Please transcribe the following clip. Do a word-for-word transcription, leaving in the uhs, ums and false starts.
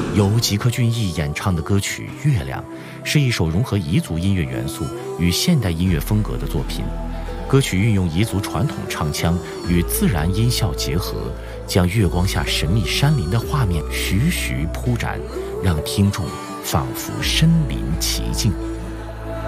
由吉克隽逸演唱的歌曲《月亮》是一首融合彝族音乐元素与现代音乐风格的作品。歌曲运用彝族传统唱腔与自然音效结合，将月光下神秘山林的画面徐徐铺展，让听众仿佛身临其境。